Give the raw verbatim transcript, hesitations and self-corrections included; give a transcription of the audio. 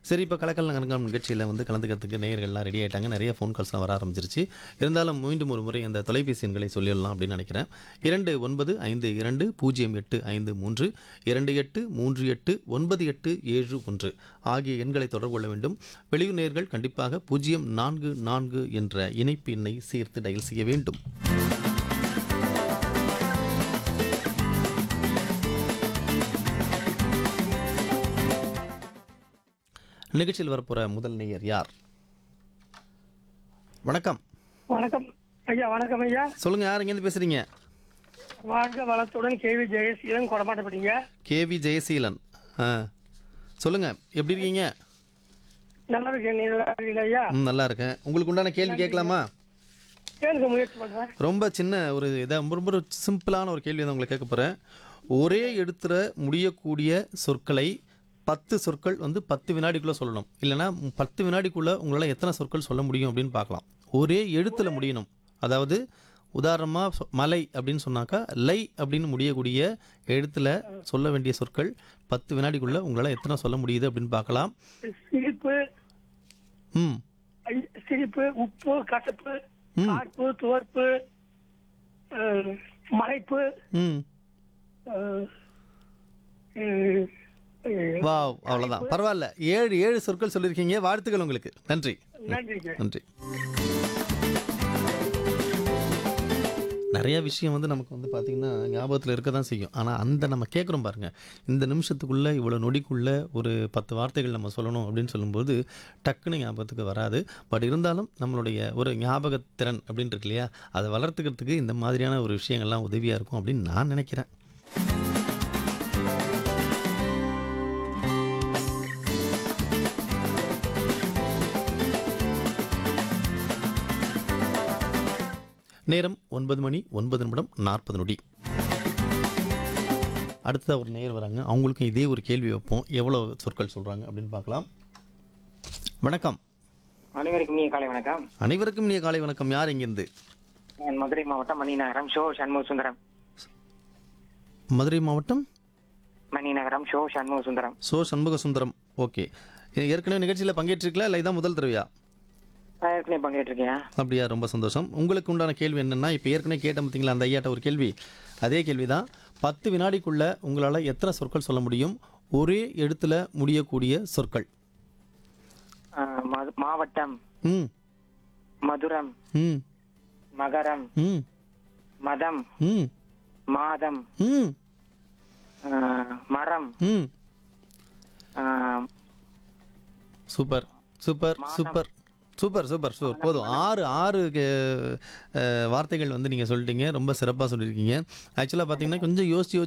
சரி, இப்போ கலக்கல் நகரம் நிகழ்ச்சியில் வந்து கலந்துக்கிறதுக்கு நேயர்கள்லாம் ரெடி ஆயிட்டாங்க. நிறைய ஃபோன் கால்ஸ்லாம் வர ஆரம்பிச்சிருச்சு. இருந்தாலும் மீண்டும் ஒரு முறை அந்த தொலைபேசி எண்களை சொல்லிடலாம் அப்படின்னு நினைக்கிறேன். இரண்டு ஒன்பது ஐந்து இரண்டு பூஜ்ஜியம் எட்டு ஐந்து மூன்று, இரண்டு எட்டு மூன்று எட்டு ஒன்பது எட்டு ஏழு ஒன்று ஆகிய எண்களை தொடர்பு கொள்ள வேண்டும். வெளியூர் நேயர்கள் கண்டிப்பாக பூஜ்ஜியம் நான்கு நான்கு என்ற இணைப்பு எண்ணை சேர்த்து டயல் செய்ய வேண்டும். நிகழ்ச்சியில் வரப்போற முதல் நேயர் யார்? வணக்கம். வணக்கம் ஐயா. வணக்கம் ஐயா. சொல்லுங்க, யார் எங்கேருந்து பேசுறீங்க? வாழ்க வளத்துடன் கேவி ஜெயசீலன் கொடமாட்டப்பட்டீங்க. கேவி ஜெயசீலன். ஆ, சொல்லுங்க, எப்படி இருக்கீங்க? நல்லா இருக்கேன். நீ நல்லா இருக்கீங்க ஐயா? ம், நல்லா இருக்கேன். உங்களுக்கு உண்டான கேள்வி கேட்கலாமா? கேளுங்க, முயற்சி பண்றேன். ரொம்ப சின்ன ஒரு இதை ரொம்ப ரொம்ப சிம்பிளான ஒரு கேள்வி தான் உங்களை கேட்க போகிறேன். ஒரே எழுத்துல முடியக்கூடிய சொற்களை பத்து சொற்கள் வந்து பத்து வினாடிக்குள்ளே சொல்லணும். இல்லைனா பத்து வினாடிக்குள்ளே உங்களால் எத்தனை சொற்கள் சொல்ல முடியும் அப்படின்னு பார்க்கலாம். ஒரே எழுத்தில் முடியணும். அதாவது உதாரணமாக மலை அப்படின்னு சொன்னாக்கா லை அப்படின்னு முடியக்கூடிய எழுத்தில் சொல்ல வேண்டிய சொற்கள் பத்து வினாடிக்குள்ளே உங்களால் எத்தனை சொல்ல முடியுது அப்படின்னு பார்க்கலாம். சிரிப்பு, ம் ஐ- சிரிப்பு, உப்பு, கசப்பு, ம். காப்பு, துவர்ப்பு, அஹ், மறைப்பு, ம் அஹ், அஹ், அஹ், வா, அவ்வளோதான். பரவாயில்ல, ஏழு ஏழு சொற்கள் சொல்லியிருக்கீங்க. வாழ்த்துக்கள் உங்களுக்கு. நன்றி. நன்றிங்க. நன்றி. நிறைய விஷயம் வந்து நமக்கு வந்து பார்த்திங்கன்னா ஞாபகத்தில் இருக்க தான் செய்யும். ஆனால் அந்த நம்ம கேட்குறோம் பாருங்கள், இந்த நிமிஷத்துக்குள்ளே இவ்வளோ நொடிக்குள்ளே ஒரு பத்து வார்த்தைகள் நம்ம சொல்லணும் அப்படின்னு சொல்லும்போது டக்குன்னு ஞாபகத்துக்கு வராது. பட் இருந்தாலும் நம்மளுடைய ஒரு ஞாபகத்திறன் அப்படின்னு இருக்கு இல்லையா, அதை வளர்த்துக்கிறதுக்கு இந்த மாதிரியான ஒரு விஷயங்கள்லாம் உதவியாக இருக்கும் அப்படின்னு நான் நினைக்கிறேன். நேரம் ஒன்பது மணி ஒன்பது நிமிடம் நாற்பது நொடி. அடுத்த ஒரு நேயர் வராங்க. அவங்களுக்கும் இதே ஒரு கேள்வி வைப்போம். எவ்வளோ சொற்கள் சொல்கிறாங்க அப்படின்னு பார்க்கலாம். வணக்கம். அனைவருக்கும் இனிய காலை வணக்கம். அனைவருக்கும் இனிய காலை வணக்கம். யார் எங்கேருந்து? நான் மதுரை மாவட்டம் மணிநகரம் ஷோ சண்முக சுந்தரம். மதுரை மாவட்டம் Maninagaram show Shanmuga Sundaram. So Shanmuga Sundaram. Okay, ஏற்கனவே நிகழ்ச்சியில் பங்கேற்றிருக்கல இல்லை இதான் முதல் தடவையா? நான் ஏற்கனவே பங்கேற்றிருக்கேன். அப்படியா, ரொம்ப சந்தோஷம். உங்களுக்கு உண்டான கேள்வி என்னென்னா, இப்போ ஏற்கனவே கேட்ட பார்த்தீங்களா அந்த ஐயாட்ட ஒரு கேள்வி, அதே கேள்வி தான். பத்து வினாடிக்குள்ளே உங்களால் எத்தனை சொற்கள் சொல்ல முடியும்? ஒரே எழுத்தில் முடியக்கூடிய சொற்கள். ஆஹ், மது- மாவட்டம், ம் மதுரம், ம் மகரம், ம் மதம், ம் மாதம், ம் ஆஹ், மரம், ம் ஆஹ், super super super super super super போதும். ஆறு ஆறு அஹ், வார்த்தைகள் வந்து நீங்கள் சொல்லிட்டீங்க. ரொம்ப சிறப்பாக சொல்லியிருக்கீங்க. ஆக்சுவலாக பார்த்தீங்கன்னா கொஞ்சம் யோசிச்சு